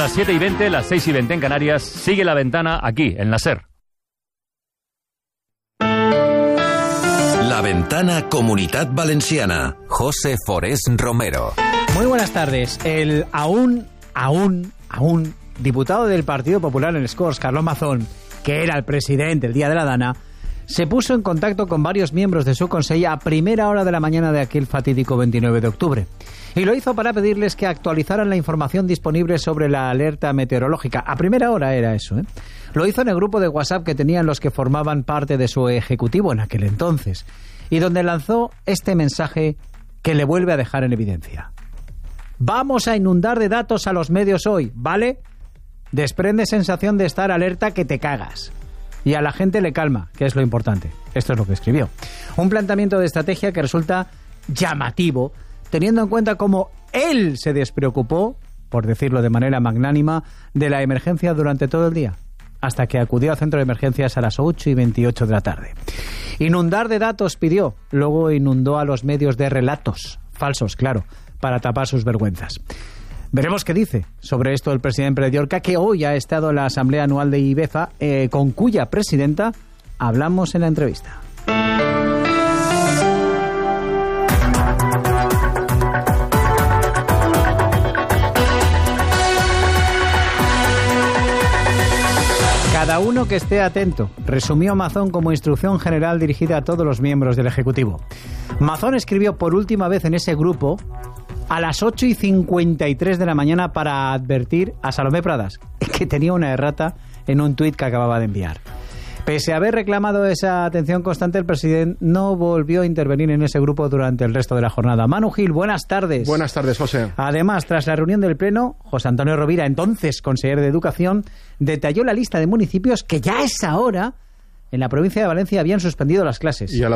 las 7:20, las 6:20 en Canarias. Sigue La Ventana aquí, en la SER. La Ventana Comunitat Valenciana. José Forés Romero. Muy buenas tardes. El aún diputado del Partido Popular en les Corts, Carlos Mazón, que era el presidente el día de la Dana, se puso en contacto con varios miembros de su consejo a primera hora de la mañana de aquel fatídico 29 de octubre. Y lo hizo para pedirles que actualizaran la información disponible sobre la alerta meteorológica. A primera hora era eso, ¿eh? Lo hizo en el grupo de WhatsApp que tenían los que formaban parte de su ejecutivo en aquel entonces, y donde lanzó este mensaje que le vuelve a dejar en evidencia. Vamos a inundar de datos a los medios hoy, ¿vale? Desprende sensación de estar alerta que te cagas. Y a la gente le calma, que es lo importante. Esto es lo que escribió. Un planteamiento de estrategia que resulta llamativo, teniendo en cuenta cómo él se despreocupó, por decirlo de manera magnánima, de la emergencia durante todo el día, hasta que acudió al centro de emergencias a las 8:28 de la tarde. Inundar de datos pidió, luego inundó a los medios de relatos, falsos, claro, para tapar sus vergüenzas. Veremos qué dice sobre esto el presidente de Llorca, que hoy ha estado en la Asamblea Anual de IBEFA, con cuya presidenta hablamos en la entrevista. Cada uno que esté atento, resumió Mazón como instrucción general dirigida a todos los miembros del Ejecutivo. Mazón escribió por última vez en ese grupo a las 8:53 de la mañana para advertir a Salomé Pradas que tenía una errata en un tuit que acababa de enviar. Pese a haber reclamado esa atención constante, el presidente no volvió a intervenir en ese grupo durante el resto de la jornada. Manu Gil, buenas tardes. Buenas tardes, José. Además, tras la reunión del Pleno, José Antonio Rovira, entonces consejero de Educación, detalló la lista de municipios que ya a esa hora en la provincia de Valencia habían suspendido las clases. Y a la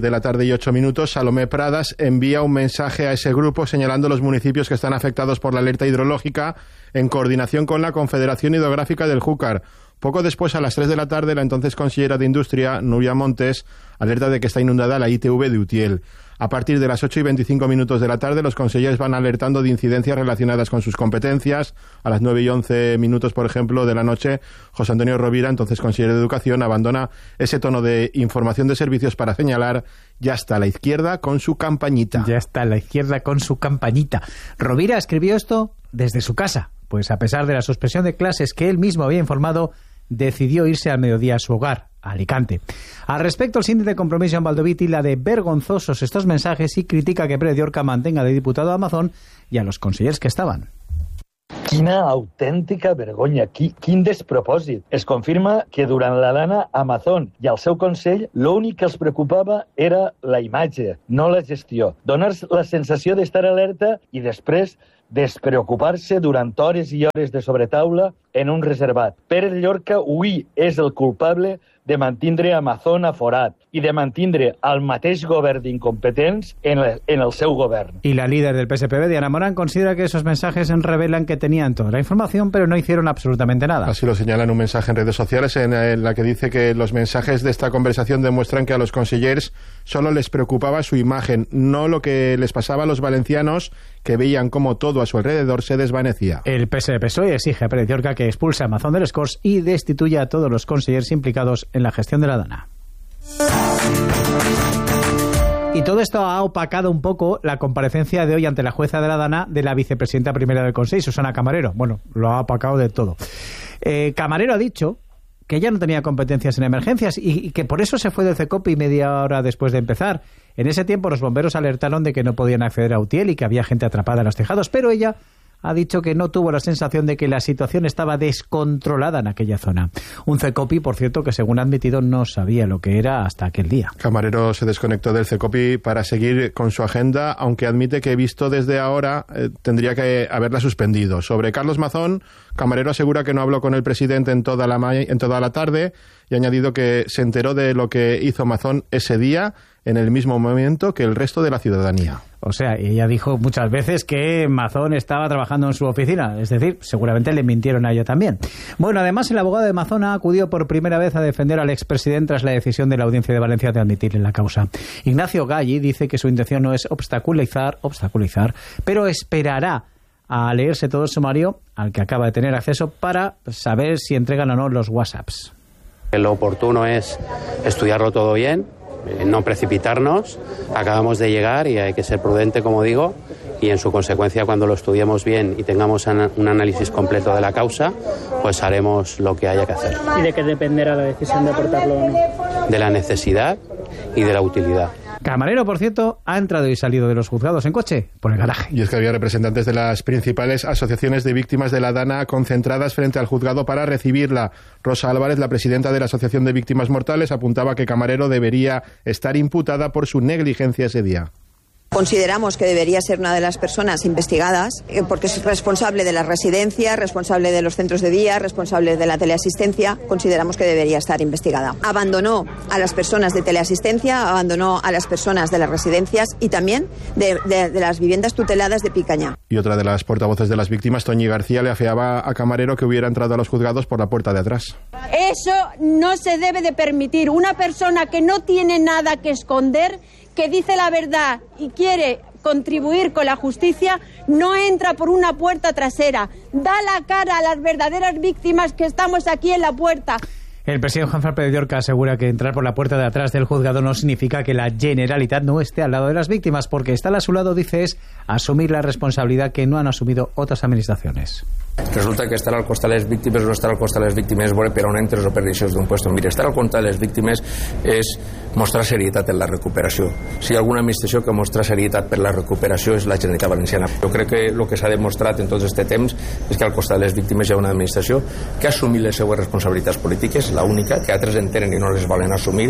1:08 Salomé Pradas envía un mensaje a ese grupo señalando los municipios que están afectados por la alerta hidrológica en coordinación con la Confederación Hidrográfica del Júcar. Poco después, a las 3 de la tarde, la entonces consellera de Industria, Núria Montes, alerta de que está inundada la ITV de Utiel. A partir de las 8:25 de la tarde, los consejeros van alertando de incidencias relacionadas con sus competencias. A las 9:11, por ejemplo, de la noche, José Antonio Rovira, entonces consejero de Educación, abandona ese tono de información de servicios para señalar: ya está a la izquierda con su campañita. Ya está a la izquierda con su campañita. Rovira escribió esto desde su casa, pues a pesar de la suspensión de clases que él mismo había informado, decidió irse al mediodía a su hogar, a Alicante. Al respecto, el síndic de Compromiso en Valdoví tilda de vergonzosos estos mensajes y critica que Pere Llorca mantenga de diputado a Amazon y a los consejeros que estaban. Quina autèntica vergonya, quin despropòsit. Es confirma que durant la Dana Amazon i el seu Consell l'únic que els preocupava era la imatge, no la gestió. Donar la sensació d'estar alerta i després despreocupar-se durant hores i hores de sobretaula en un reservat. Pere Llorca avui és el culpable de mantindre Amazon aforat i de mantindre el mateix govern d'incompetents en el seu govern. Y la líder del PSPB, Diana Morán, considera que esos mensajes revelan que tenían toda la información, pero no hicieron absolutamente nada. Así lo señala en un mensaje en redes sociales en la que dice que los mensajes de esta conversación demuestran que a los consejeros solo les preocupaba su imagen, no lo que les pasaba a los valencianos, que veían cómo todo a su alrededor se desvanecía. El PSPSOE exige a Pérez Llorca que expulse a Amazon de les Corts y destituya a todos los consejeros implicados en la gestión de la Dana. Y todo esto ha opacado un poco la comparecencia de hoy ante la jueza de la Dana de la vicepresidenta primera del Consejo, Susana Camarero. Bueno, lo ha opacado de todo. Camarero ha dicho que ya no tenía competencias en emergencias y que por eso se fue del CECOPI media hora después de empezar. En ese tiempo los bomberos alertaron de que no podían acceder a Utiel y que había gente atrapada en los tejados, pero ella ha dicho que no tuvo la sensación de que la situación estaba descontrolada en aquella zona. Un CECOPI, por cierto, que según ha admitido no sabía lo que era hasta aquel día. Camarero se desconectó del CECOPI para seguir con su agenda, aunque admite que visto desde ahora tendría que haberla suspendido. Sobre Carlos Mazón, Camarero asegura que no habló con el presidente en toda la tarde y ha añadido que se enteró de lo que hizo Mazón ese día en el mismo momento que el resto de la ciudadanía. O sea, ella dijo muchas veces que Mazón estaba trabajando en su oficina, es decir, seguramente le mintieron a ella también. Bueno, además el abogado de Mazón ha acudido por primera vez a defender al expresidente tras la decisión de la Audiencia de Valencia de admitirle la causa. Ignacio Galli dice que su intención no es obstaculizar, pero esperará a leerse todo el sumario al que acaba de tener acceso para saber si entregan o no los WhatsApps. Lo oportuno es estudiarlo todo bien, no precipitarnos. Acabamos de llegar y hay que ser prudente, como digo, y en su consecuencia, cuando lo estudiemos bien y tengamos un análisis completo de la causa, pues haremos lo que haya que hacer. ¿Y de qué dependerá la decisión de aportarlo o no? De la necesidad y de la utilidad. Camarero, por cierto, ha entrado y salido de los juzgados en coche por el garaje. Y es que había representantes de las principales asociaciones de víctimas de la Dana concentradas frente al juzgado para recibirla. Rosa Álvarez, la presidenta de la Asociación de Víctimas Mortales, apuntaba que Camarero debería estar imputada por su negligencia ese día. Consideramos que debería ser una de las personas investigadas porque es responsable de las residencias, responsable de los centros de día, responsable de la teleasistencia. Consideramos que debería estar investigada. Abandonó a las personas de teleasistencia, abandonó a las personas de las residencias y también de las viviendas tuteladas de Picaña. Y otra de las portavoces de las víctimas, Toñi García, le afeaba a Camarero que hubiera entrado a los juzgados por la puerta de atrás. Eso no se debe de permitir. Una persona que no tiene nada que esconder, que dice la verdad y quiere contribuir con la justicia, no entra por una puerta trasera. Da la cara a las verdaderas víctimas que estamos aquí en la puerta. El presidente Juan Fran Llorca asegura que entrar por la puerta de atrás del juzgado no significa que la Generalitat no esté al lado de las víctimas, porque estar a su lado, dice, es asumir la responsabilidad que no han asumido otras administracions. Resulta que estar al costat de les víctimes o no estar al costat de les víctimes és veure per on entres o per deixes d'un puesto. Mira, estar al costat de les víctimes és mostrar serietat en la recuperació. Si hi ha alguna administració que mostra serietat per la recuperació és la Generalitat Valenciana. Jo crec que el que s'ha demostrat en tot aquest temps és que al costat de les víctimes hi ha una administració que ha assumit les seues responsabilitats polítiques, la única, que altres entenen i no les volen assumir.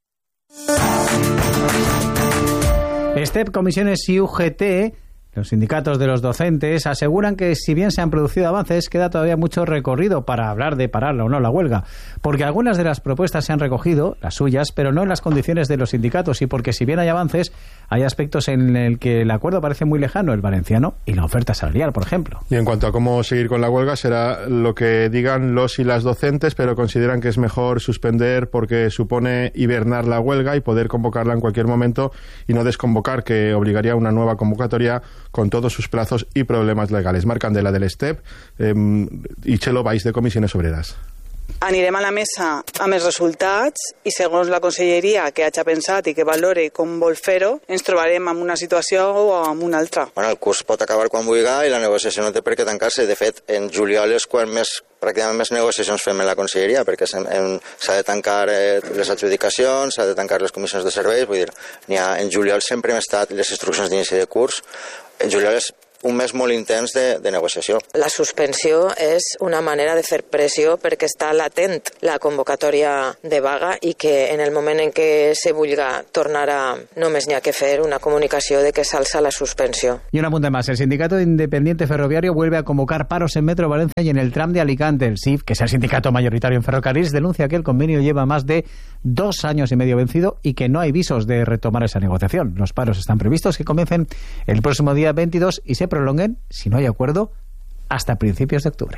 STEP, Comisiones y UGT, los sindicatos de los docentes, aseguran que si bien se han producido avances, queda todavía mucho recorrido para hablar de pararla o no la huelga, porque algunas de las propuestas se han recogido, las suyas, pero no en las condiciones de los sindicatos, y porque si bien hay avances, hay aspectos en el que el acuerdo parece muy lejano, el valenciano y la oferta salarial, por ejemplo. Y en cuanto a cómo seguir con la huelga, será lo que digan los y las docentes, pero consideran que es mejor suspender porque supone hibernar la huelga y poder convocarla en cualquier momento y no desconvocar, que obligaría a una nueva convocatoria con todos sus plazos y problemas legales. Marc Candela del STEP i Txelo Baix de Comissions Obreres. Anirem a la mesa amb els resultats i segons la conselleria que hagi pensat i que valore com vol fer-ho, ens trobarem en una situació o en una altra. Bueno, el curs pot acabar quan vulgui i la negociació no té per què tancar-se. De fet, en juliol és quan pràcticament més negociacions fem en la conselleria, perquè s'ha de tancar les adjudicacions, s'ha de tancar les comissions de serveis. Vull dir, en juliol sempre hem estat les instruccions d'inici de curs. En juliol és un mes molt intens de negociació. La suspensió és una manera de fer pressió perquè està latent la convocatòria de vaga i que en el moment en què se vulga tornar a... només n'hi ha que fer una comunicació de que s'alça la suspensió. Y un apunte más. El Sindicato Independiente Ferroviario vuelve a convocar paros en Metro Valencia y en el tram de Alicante. El SIF, que es el sindicato mayoritario en ferrocarriles, denuncia que el convenio lleva más de 2 años y medio vencido y que no hay visos de retomar esa negociación. Los paros están previstos que comiencen el próximo día 22 y se prolonguen, si no hay acuerdo, hasta principios de octubre.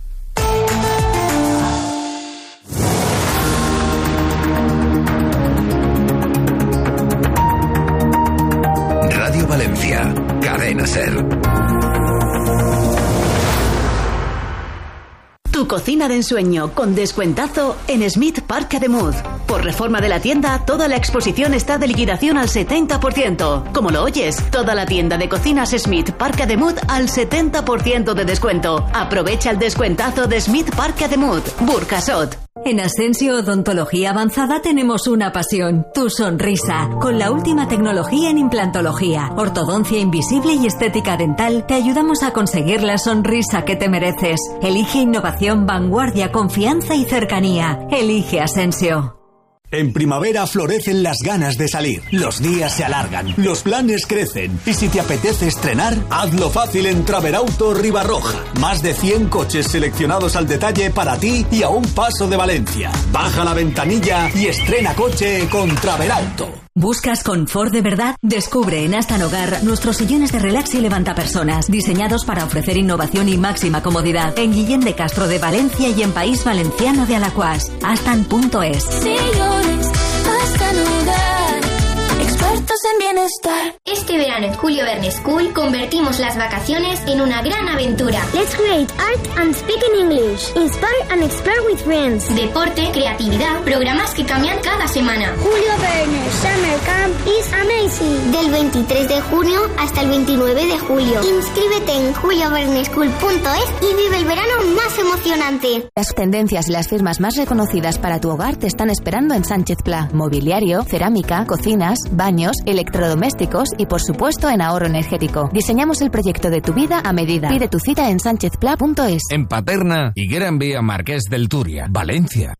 Radio Valencia, Cadena SER. Tu cocina de ensueño con descuentazo en Smith Park Ademuz. Por reforma de la tienda, toda la exposición está de liquidación al 70%. Como lo oyes, toda la tienda de cocinas Smith Park Ademuz al 70% de descuento. Aprovecha el descuentazo de Smith Park Ademuz, Burjasot. En Asensio Odontología Avanzada tenemos una pasión, tu sonrisa. Con la última tecnología en implantología, ortodoncia invisible y estética dental, te ayudamos a conseguir la sonrisa que te mereces. Elige innovación, vanguardia, confianza y cercanía. Elige Asensio. En primavera florecen las ganas de salir, los días se alargan, los planes crecen y si te apetece estrenar, hazlo fácil en Traverauto Ribarroja. Más de 100 coches seleccionados al detalle para ti y a un paso de Valencia. Baja la ventanilla y estrena coche con Traverauto. ¿Buscas confort de verdad? Descubre en Astan Hogar nuestros sillones de relax y levantapersonas, diseñados para ofrecer innovación y máxima comodidad. En Guillén de Castro de Valencia y en País Valenciano de Alacuás. Astan.es. Sillones Astan Hogar, expertos en bienestar. Este verano en Julio Verne School convertimos las vacaciones en una gran aventura. Let's create art and speak in English. Inspire and explore with friends. Deporte, creatividad, programas que cambian cada semana. Julio Verne Summer Camp is amazing. Del 23 de junio hasta el 29 de julio. Inscríbete en julioverneschool.es y vive el verano más emocionante. Las tendencias y las firmas más reconocidas para tu hogar te están esperando en Sánchez Pla. Mobiliario, cerámica, cocinas, baños, electrodomésticos y por supuesto en ahorro energético. Diseñamos el proyecto de tu vida a medida. Pide tu cita en sánchezpla.es. En Paterna y Gran Vía Marqués del Turia, Valencia.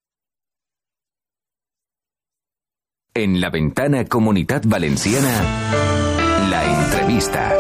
En La Ventana Comunitat Valenciana, la entrevista.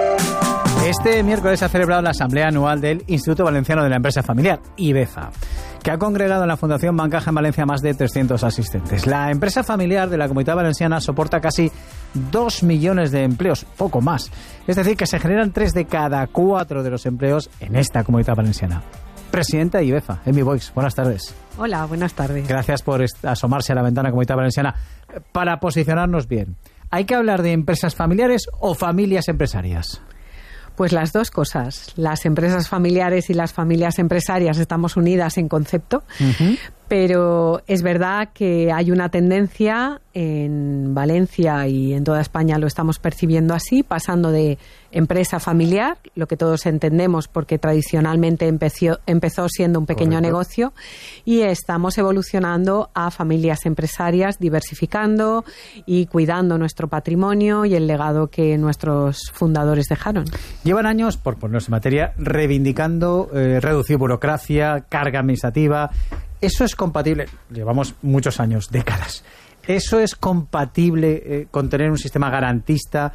Este miércoles se ha celebrado la asamblea anual del Instituto Valenciano de la Empresa Familiar, IVEFA, que ha congregado en la Fundación Bancaja en Valencia más de 300 asistentes. La empresa familiar de la Comunidad Valenciana soporta casi 2 millones de empleos, poco más. Es decir, que se generan 3 de cada 4 de los empleos en esta Comunidad Valenciana. Presidenta de IVEFA, Emi Boix, buenas tardes. Hola, buenas tardes. Gracias por asomarse a la ventana Comunidad Valenciana. Para posicionarnos bien, ¿hay que hablar de empresas familiares o familias empresarias? Pues las dos cosas. Las empresas familiares y las familias empresarias estamos unidas en concepto, pero es verdad que hay una tendencia en Valencia y en toda España lo estamos percibiendo así, pasando de empresa familiar, lo que todos entendemos porque tradicionalmente empezó siendo un pequeño negocio, y estamos evolucionando a familias empresarias, diversificando y cuidando nuestro patrimonio y el legado que nuestros fundadores dejaron. Llevan años, por ponernos en materia, reivindicando reducir burocracia, carga administrativa. ¿Eso es compatible? Llevamos muchos años, décadas. ¿Eso es compatible con tener un sistema garantista,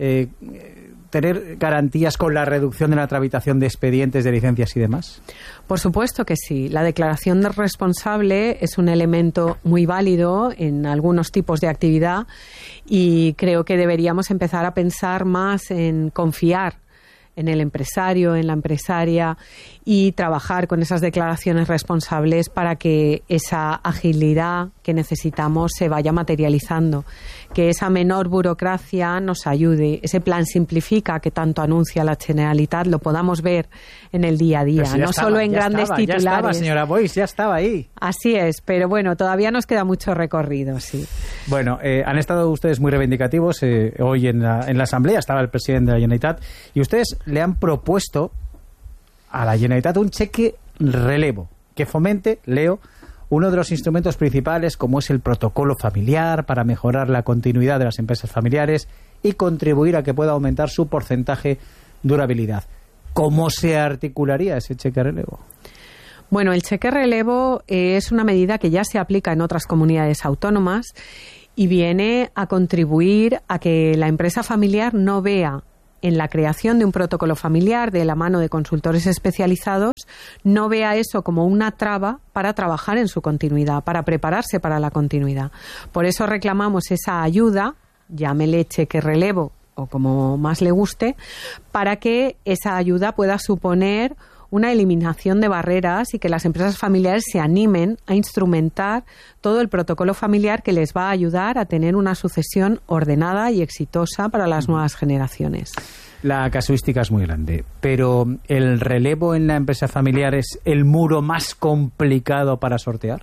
tener garantías con la reducción de la tramitación de expedientes, de licencias y demás? Por supuesto que sí. La declaración de responsable es un elemento muy válido en algunos tipos de actividad y creo que deberíamos empezar a pensar más en confiar en el empresario, en la empresaria, y trabajar con esas declaraciones responsables para que esa agilidad que necesitamos se vaya materializando, que esa menor burocracia nos ayude, ese plan Simplifica que tanto anuncia la Generalitat lo podamos ver en el día a día, no estaba, solo en grandes titulares. Ya estaba, señora Boix, ya estaba ahí. Así es, pero bueno, todavía nos queda mucho recorrido, sí. Bueno, han estado ustedes muy reivindicativos. Hoy en la Asamblea estaba el presidente de la Generalitat y ustedes le han propuesto a la Generalitat un cheque relevo que fomente, leo, uno de los instrumentos principales como es el protocolo familiar para mejorar la continuidad de las empresas familiares y contribuir a que pueda aumentar su porcentaje durabilidad. ¿Cómo se articularía ese cheque relevo? Bueno, el cheque relevo es una medida que ya se aplica en otras comunidades autónomas y viene a contribuir a que la empresa familiar no vea en la creación de un protocolo familiar de la mano de consultores especializados, no vea eso como una traba para trabajar en su continuidad, para prepararse para la continuidad. Por eso reclamamos esa ayuda, llámele cheque relevo o como más le guste, para que esa ayuda pueda suponer una eliminación de barreras y que las empresas familiares se animen a instrumentar todo el protocolo familiar que les va a ayudar a tener una sucesión ordenada y exitosa para las nuevas generaciones. La casuística es muy grande, pero ¿el relevo en la empresa familiar es el muro más complicado para sortear?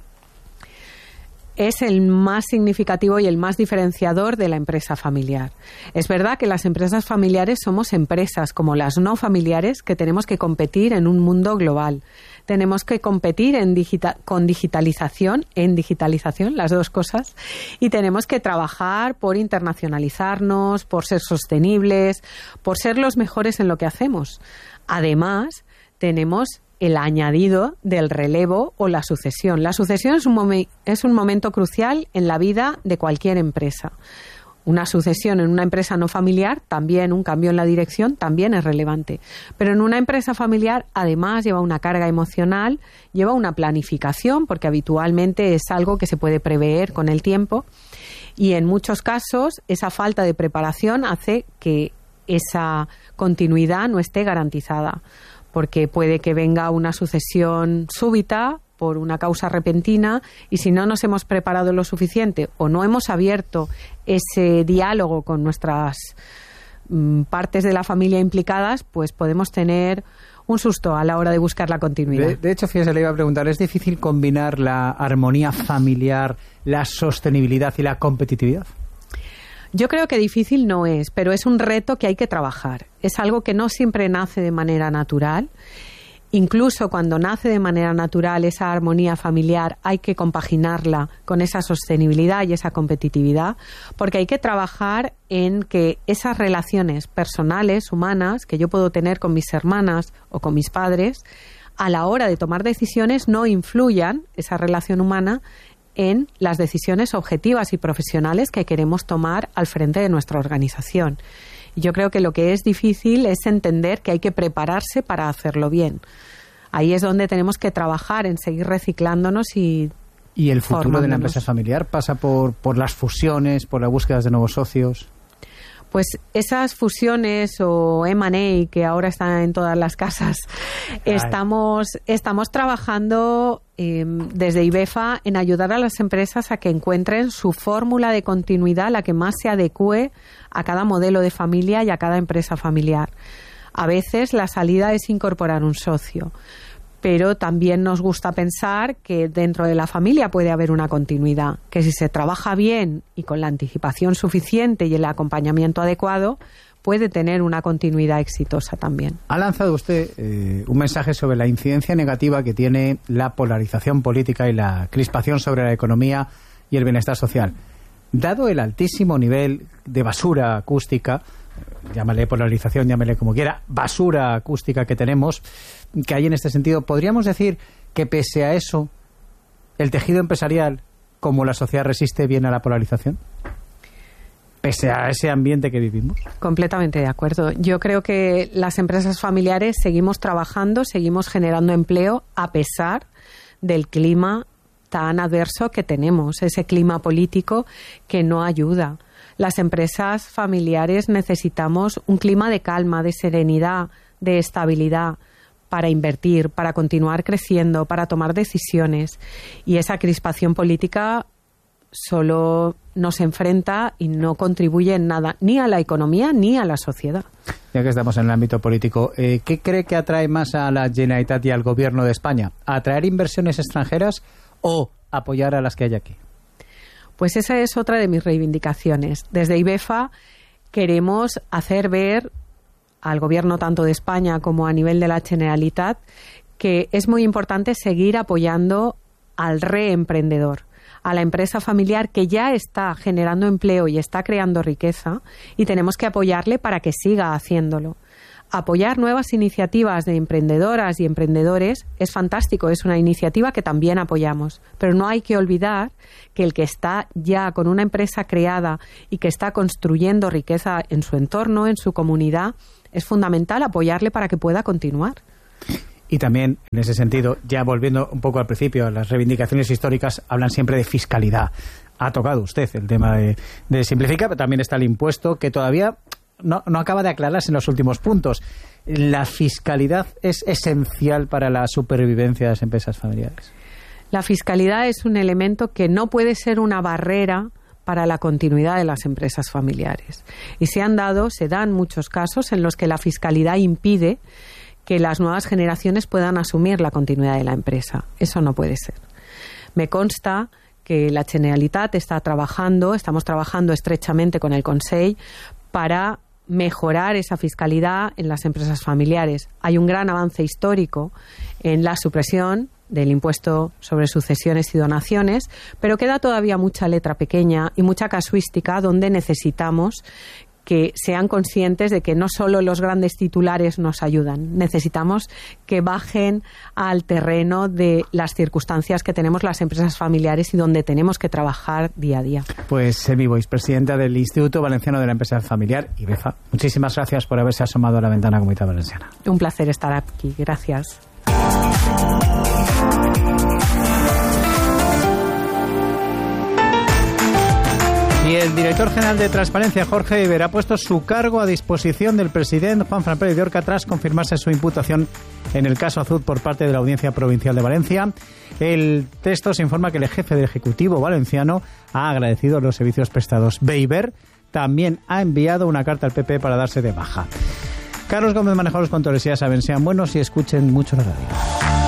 Es el más significativo y el más diferenciador de la empresa familiar. Es verdad que las empresas familiares somos empresas como las no familiares que tenemos que competir en un mundo global. Tenemos que competir en digitalización, las dos cosas, y tenemos que trabajar por internacionalizarnos, por ser sostenibles, por ser los mejores en lo que hacemos. Además, tenemos el añadido del relevo o la sucesión. La sucesión es un momento crucial en la vida de cualquier empresa. Una sucesión en una empresa no familiar, también un cambio en la dirección, también es relevante. Pero en una empresa familiar, además, lleva una carga emocional, lleva una planificación, porque habitualmente es algo que se puede prever con el tiempo. Y en muchos casos, esa falta de preparación hace que esa continuidad no esté garantizada, porque puede que venga una sucesión súbita por una causa repentina, y si no nos hemos preparado lo suficiente o no hemos abierto ese diálogo con nuestras partes de la familia implicadas, pues podemos tener un susto a la hora de buscar la continuidad. De hecho, fíjese, le iba a preguntar, ¿es difícil combinar la armonía familiar, la sostenibilidad y la competitividad? Yo creo que difícil no es, pero es un reto que hay que trabajar. Es algo que no siempre nace de manera natural. Incluso cuando nace de manera natural esa armonía familiar, hay que compaginarla con esa sostenibilidad y esa competitividad, porque hay que trabajar en que esas relaciones personales, humanas, que yo puedo tener con mis hermanas o con mis padres, a la hora de tomar decisiones no influyan, esa relación humana, en las decisiones objetivas y profesionales que queremos tomar al frente de nuestra organización. Y yo creo que lo que es difícil es entender que hay que prepararse para hacerlo bien. Ahí es donde tenemos que trabajar en seguir reciclándonos y el futuro de la empresa familiar pasa por las fusiones, por las búsquedas de nuevos socios. Pues esas fusiones o M&A que ahora están en todas las casas, estamos trabajando desde IBEFA en ayudar a las empresas a que encuentren su fórmula de continuidad, la que más se adecue a cada modelo de familia y a cada empresa familiar. A veces la salida es incorporar un socio, pero también nos gusta pensar que dentro de la familia puede haber una continuidad, que si se trabaja bien y con la anticipación suficiente y el acompañamiento adecuado, puede tener una continuidad exitosa también. Ha lanzado usted un mensaje sobre la incidencia negativa que tiene la polarización política y la crispación sobre la economía y el bienestar social. Dado el altísimo nivel de basura acústica, llámale polarización, llámale como quiera, basura acústica que tenemos, que hay en este sentido, ¿podríamos decir que pese a eso el tejido empresarial como la sociedad resiste bien a la polarización? Pese a ese ambiente que vivimos. Completamente de acuerdo. Yo creo que las empresas familiares seguimos trabajando, seguimos generando empleo a pesar del clima tan adverso que tenemos, ese clima político que no ayuda. Las empresas familiares necesitamos un clima de calma, de serenidad, de estabilidad para invertir, para continuar creciendo, para tomar decisiones. Y esa crispación política solo nos enfrenta y no contribuye en nada, ni a la economía ni a la sociedad. Ya que estamos en el ámbito político, ¿qué cree que atrae más a la Generalitat y al Gobierno de España? ¿Atraer inversiones extranjeras o apoyar a las que hay aquí? Pues esa es otra de mis reivindicaciones. Desde IBEFA queremos hacer ver al Gobierno tanto de España como a nivel de la Generalitat que es muy importante seguir apoyando al reemprendedor, a la empresa familiar que ya está generando empleo y está creando riqueza, y tenemos que apoyarle para que siga haciéndolo. Apoyar nuevas iniciativas de emprendedoras y emprendedores es fantástico, es una iniciativa que también apoyamos, pero no hay que olvidar que el que está ya con una empresa creada y que está construyendo riqueza en su entorno, en su comunidad, es fundamental apoyarle para que pueda continuar. Y también, en ese sentido, ya volviendo un poco al principio, las reivindicaciones históricas hablan siempre de fiscalidad. Ha tocado usted el tema de simplificar, pero también está el impuesto, que todavía no acaba de aclararse en los últimos puntos. ¿La fiscalidad es esencial para la supervivencia de las empresas familiares? La fiscalidad es un elemento que no puede ser una barrera para la continuidad de las empresas familiares. Y se dan muchos casos en los que la fiscalidad impide que las nuevas generaciones puedan asumir la continuidad de la empresa. Eso no puede ser. Me consta que la Generalitat estamos trabajando estrechamente con el Consell para mejorar esa fiscalidad en las empresas familiares. Hay un gran avance histórico en la supresión del impuesto sobre sucesiones y donaciones, pero queda todavía mucha letra pequeña y mucha casuística donde necesitamos que sean conscientes de que no solo los grandes titulares nos ayudan, necesitamos que bajen al terreno de las circunstancias que tenemos las empresas familiares y donde tenemos que trabajar día a día. Pues Semi Boix, presidenta del Instituto Valenciano de la Empresa Familiar, IBEFA, muchísimas gracias por haberse asomado a la ventana Comunitat Valenciana. Un placer estar aquí, gracias. Y el director general de Transparencia, Jorge Iber, ha puesto su cargo a disposición del presidente Juanfran Pérez de Orca tras confirmarse su imputación en el caso Azud por parte de la Audiencia Provincial de Valencia. El texto se informa que el jefe del Ejecutivo valenciano ha agradecido los servicios prestados. Iber también ha enviado una carta al PP para darse de baja. Carlos Gómez maneja los controles, ya saben, sean buenos y escuchen mucho la radio.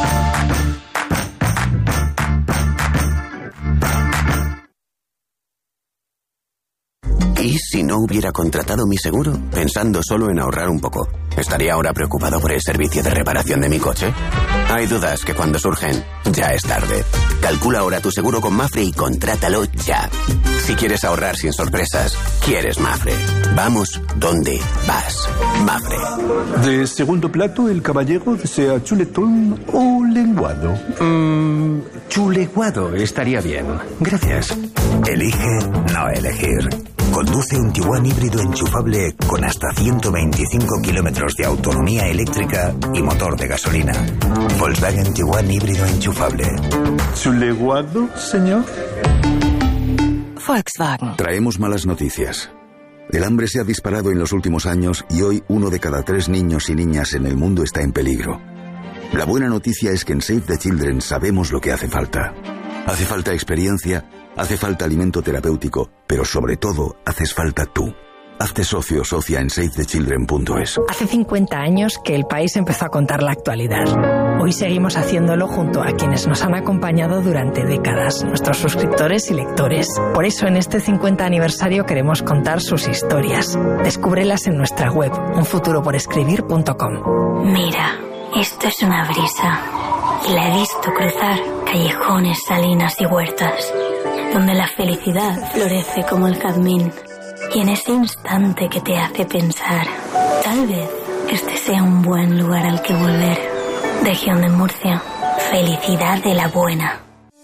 ¿Y si no hubiera contratado mi seguro? Pensando solo en ahorrar un poco. ¿Estaría ahora preocupado por el servicio de reparación de mi coche? Hay dudas que cuando surgen, ya es tarde. Calcula ahora tu seguro con Mapfre y contrátalo ya. Si quieres ahorrar sin sorpresas, quieres Mapfre. Vamos donde vas. Mapfre. De segundo plato, el caballero desea chuletón o lenguado. Chuleguado estaría bien. Gracias. Elige no elegir. Conduce un Tiguan híbrido enchufable con hasta 125 kilómetros de autonomía eléctrica y motor de gasolina. Volkswagen Tiguan híbrido enchufable. ¿Chuleguado, señor? Volkswagen. Traemos malas noticias. El hambre se ha disparado en los últimos años y hoy 1 de cada 3 niños y niñas en el mundo está en peligro. La buena noticia es que en Save the Children sabemos lo que hace falta. Hace falta experiencia, hace falta alimento terapéutico, pero sobre todo haces falta tú. Hazte socio o socia en SaveTheChildren.es. Hace 50 años que el país empezó a contar la actualidad. Hoy seguimos haciéndolo junto a quienes nos han acompañado durante décadas, nuestros suscriptores y lectores. Por eso en este 50 aniversario queremos contar sus historias. Descúbrelas en nuestra web, unfuturoporescribir.com. Mira, esto es una brisa. Y la he visto cruzar callejones, salinas y huertas, donde la felicidad florece como el jazmín. Y en ese instante que te hace pensar, tal vez este sea un buen lugar al que volver. Región de Murcia, felicidad de la buena.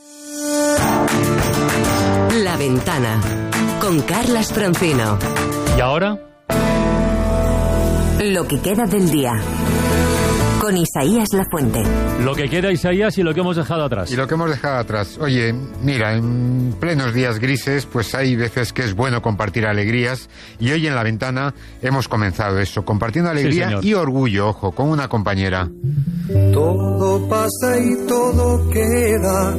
La Ventana, con Carlas Francino. ¿Y ahora? Lo que queda del día. Con Isaías Lafuente. Lo que queda, Isaías, y lo que hemos dejado atrás. Y lo que hemos dejado atrás. Oye, mira, en plenos días grises, pues hay veces que es bueno compartir alegrías. Y hoy en La Ventana hemos comenzado eso, compartiendo alegría y orgullo, ojo, con una compañera. Todo pasa y todo queda,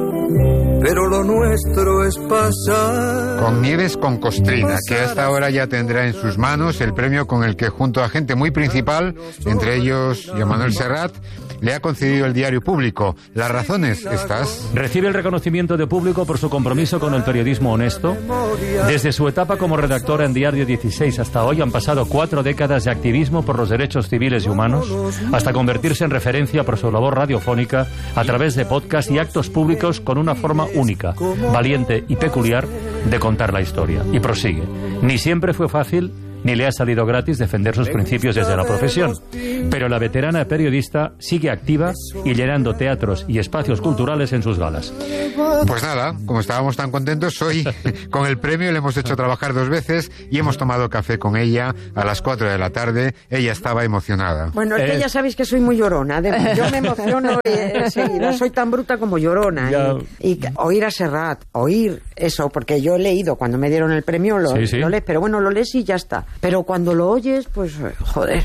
pero lo nuestro es pasar. Con Nieves con Costrina, que hasta ahora ya tendrá en sus manos el premio con el que junto a gente muy principal, entre ellos Manuel Serrat, le ha concedido el Diario Público. Las razones, estas. Recibe el reconocimiento de Público por su compromiso con el periodismo honesto. Desde su etapa como redactora en Diario 16 hasta hoy han pasado 4 décadas de activismo por los derechos civiles y humanos, hasta convertirse en referencia por su labor radiofónica a través de podcast y actos públicos con una forma única, valiente y peculiar de contar la historia. Y prosigue. Ni siempre fue fácil, ni le ha salido gratis defender sus principios desde la profesión. Pero la veterana periodista sigue activa y llenando teatros y espacios culturales en sus galas. Pues nada, como estábamos tan contentos, hoy con el premio le hemos hecho trabajar 2 veces y hemos tomado café con ella a las 4 de la tarde. Ella estaba emocionada. Bueno, es que ya sabéis que soy muy llorona. Yo me emociono enseguida. Soy tan bruta como llorona. Y oír a Serrat, oír eso, porque yo he leído cuando me dieron el premio, lo lees, pero bueno, lo lees y ya está. Pero cuando lo oyes, pues, joder,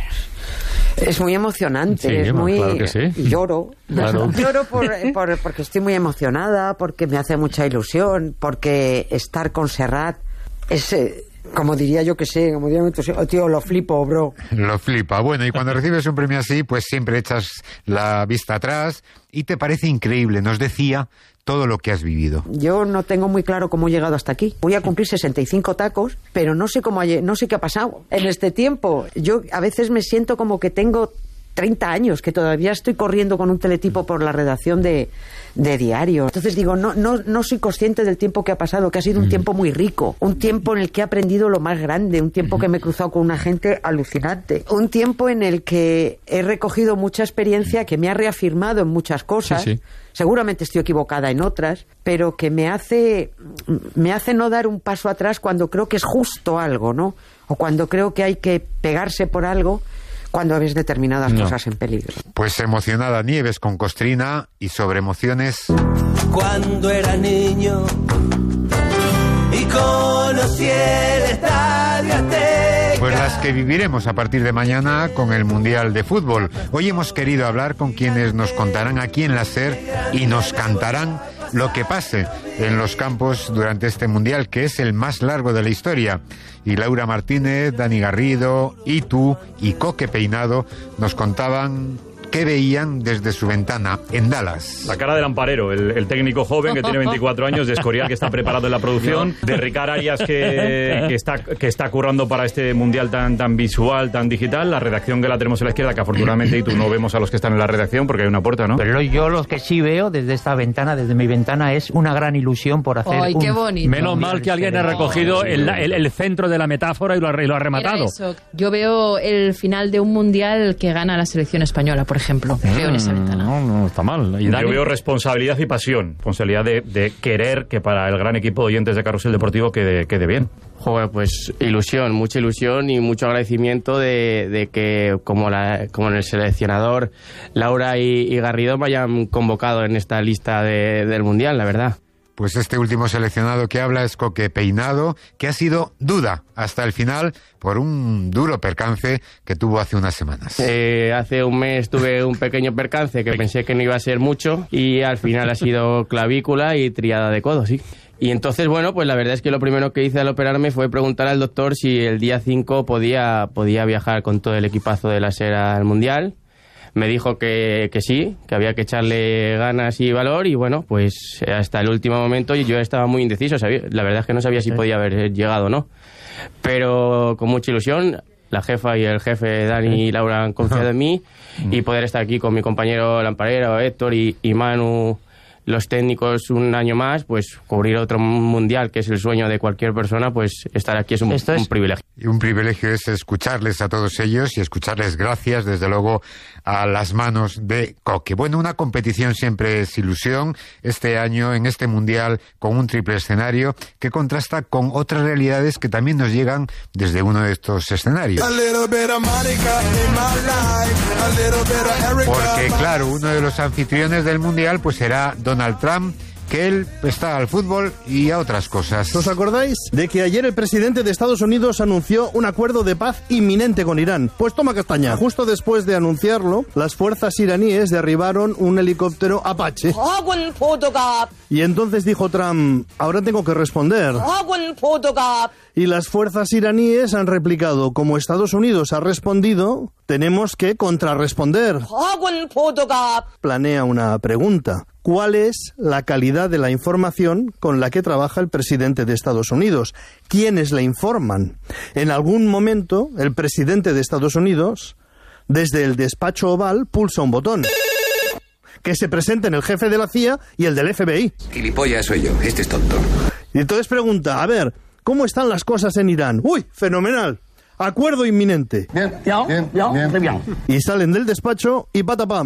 es muy emocionante, es muy... Claro que sí. Y lloro. Claro. Lloro porque estoy muy emocionada, porque me hace mucha ilusión, porque estar con Serrat es... como diría yo que sé, como diría mi tío, lo flipo, bro. Lo flipa. Bueno, y cuando recibes un premio así, pues siempre echas la vista atrás y te parece increíble. Nos decía todo lo que has vivido. Yo no tengo muy claro cómo he llegado hasta aquí. Voy a cumplir 65 tacos, pero no sé no sé qué ha pasado en este tiempo. Yo a veces me siento como que tengo 30 años, que todavía estoy corriendo con un teletipo por la redacción de Diario. Entonces digo, no soy consciente del tiempo que ha pasado, que ha sido un tiempo muy rico, un tiempo en el que he aprendido lo más grande, un tiempo que me he cruzado con una gente alucinante, un tiempo en el que he recogido mucha experiencia que me ha reafirmado en muchas cosas. Sí. Seguramente estoy equivocada en otras, pero que me hace no dar un paso atrás cuando creo que es justo algo, ¿no? O cuando creo que hay que pegarse por algo cuando ves determinadas cosas en peligro. Pues emocionada Nieves con Costrina y sobre emociones. Cuando era niño y conocí el Estadio Azteca. Pues las que viviremos a partir de mañana con el Mundial de Fútbol. Hoy hemos querido hablar con quienes nos contarán aquí en la SER y nos cantarán lo que pase en los campos durante este Mundial, que es el más largo de la historia. Y Laura Martínez, Dani Garrido, Itu y Coque Peinado nos contaban qué veían desde su ventana en Dallas. La cara del Amparero, el técnico joven que tiene 24 años, de Escorial, que está preparado en la producción, de Ricard Arias, que está currando para este Mundial tan visual, tan digital, la redacción que la tenemos a la izquierda, que afortunadamente y tú no vemos a los que están en la redacción porque hay una puerta, ¿no? Pero yo los que sí veo desde esta ventana, desde mi ventana, es una gran ilusión por hacer ¡ay, qué bonito! Menos mal que alguien ha recogido el centro de la metáfora y lo ha rematado. Eso. Yo veo el final de un Mundial que gana la selección española, por ejemplo. Veo en esa ventana. No está mal. Y yo veo responsabilidad y pasión. Responsabilidad de querer que para el gran equipo de oyentes de Carrusel Deportivo quede bien. Joder, pues ilusión, mucha ilusión y mucho agradecimiento de que como en el seleccionador Laura y Garrido me hayan convocado en esta lista del Mundial, la verdad. Pues este último seleccionado que habla es Coque Peinado, que ha sido duda hasta el final por un duro percance que tuvo hace unas semanas. Hace un mes tuve un pequeño percance que pensé que no iba a ser mucho y al final ha sido clavícula y triada de codo, sí. Y entonces, bueno, pues la verdad es que lo primero que hice al operarme fue preguntar al doctor si el día 5 podía viajar con todo el equipazo de la SER al Mundial. Me dijo que sí, que había que echarle ganas y valor y bueno, pues hasta el último momento yo estaba muy indeciso, la verdad es que no sabía si podía haber llegado o no, pero con mucha ilusión, la jefa y el jefe Dani y Laura han confiado en mí y poder estar aquí con mi compañero Lamparero, Héctor y Manu, los técnicos un año más, pues cubrir otro Mundial, que es el sueño de cualquier persona, pues estar aquí es un privilegio. Y un privilegio es escucharles a todos ellos y escucharles gracias, desde luego, a las manos de Coque. Bueno, una competición siempre es ilusión. Este año, en este Mundial, con un triple escenario que contrasta con otras realidades que también nos llegan desde uno de estos escenarios. Porque, claro, uno de los anfitriones del Mundial pues será Donald Trump, que él está al fútbol y a otras cosas. ¿Os acordáis de que ayer el presidente de Estados Unidos anunció un acuerdo de paz inminente con Irán? Pues toma castaña. Justo después de anunciarlo, las fuerzas iraníes derribaron un helicóptero Apache. Y entonces dijo Trump, ahora tengo que responder. Y las fuerzas iraníes han replicado, como Estados Unidos ha respondido, tenemos que contrarresponder. Planea una pregunta. ¿Cuál es la calidad de la información con la que trabaja el presidente de Estados Unidos? ¿Quiénes le informan? En algún momento, el presidente de Estados Unidos, desde el despacho oval, pulsa un botón. Que se presenten el jefe de la CIA y el del FBI. Gilipollas soy yo, este es tonto. Y entonces pregunta, a ver, ¿cómo están las cosas en Irán? ¡Uy, fenomenal! Acuerdo inminente. Bien. Y salen del despacho y patapam.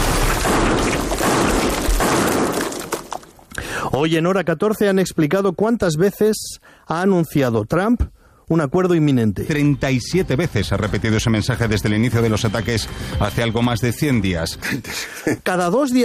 Hoy en Hora 14 han explicado cuántas veces ha anunciado Trump un acuerdo inminente. 37 veces ha repetido ese mensaje desde el inicio de los ataques hace algo más de 100 días. Cada 2 días